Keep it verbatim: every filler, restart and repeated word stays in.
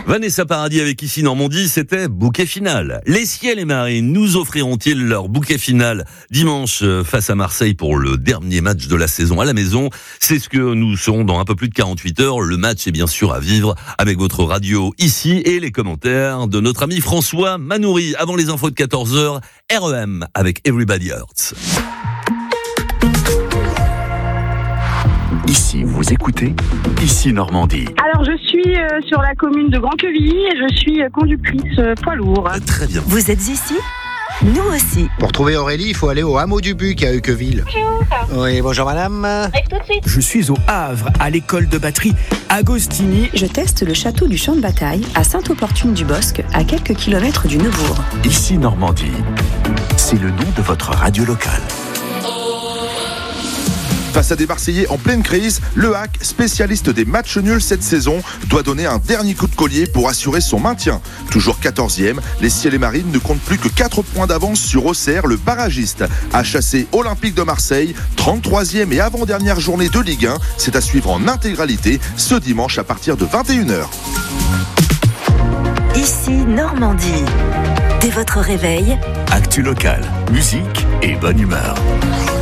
Vanessa Paradis avec Ici Normandie, c'était bouquet final. Les Ciels et Marines nous offriront-ils leur bouquet final dimanche face à Marseille pour le dernier match de la saison à la maison? C'est ce que nous serons dans un peu plus de quarante-huit heures. Le match est bien sûr à vivre avec votre radio ici et les commentaires de notre ami François Manoury. Avant les infos de quatorze heures, R E M avec Everybody Hurts. Ici, vous écoutez Ici Normandie. Alors, je suis euh, sur la commune de Grand-Quevilly et je suis euh, conductrice euh, poids lourd. Très bien. Vous êtes ici ? Nous aussi. Pour trouver Aurélie, il faut aller au hameau du Buc à Euqueville. Bonjour. Oui, bonjour madame. Arrive tout de suite. Je suis au Havre, à l'école de batterie Agostini. Je teste le château du Champ de Bataille à Sainte-Opportune-du-Bosc, à quelques kilomètres du Neubourg. Ici Normandie, c'est le nom de votre radio locale. Face à des Marseillais en pleine crise, le H A C, spécialiste des matchs nuls cette saison, doit donner un dernier coup de collier pour assurer son maintien. Toujours quatorzième, les Ciels et Marines ne comptent plus que quatre points d'avance sur Auxerre, le barragiste. À chasser Olympique de Marseille, trente-troisième et avant-dernière journée de Ligue un, c'est à suivre en intégralité ce dimanche à partir de vingt et une heures. Ici Normandie. Dès votre réveil, Actu local, musique et bonne humeur.